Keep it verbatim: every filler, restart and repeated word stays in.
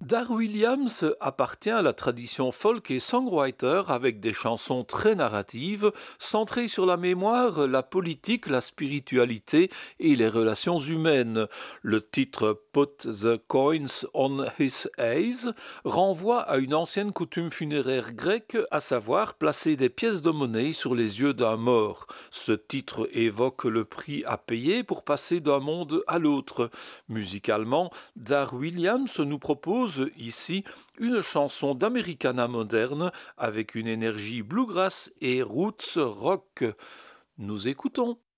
Dar Williams appartient à la tradition folk et songwriter avec des chansons très narratives, centrées sur la mémoire, la politique, la spiritualité et les relations humaines. Le titre Put the Coins on His Eyes renvoie à une ancienne coutume funéraire grecque, à savoir placer des pièces de monnaie sur les yeux d'un mort. Ce titre évoque le prix à payer pour passer d'un monde à l'autre. Musicalement, Dar Williams nous propose ici une chanson d'Americana moderne avec une énergie bluegrass et roots rock. Nous écoutons.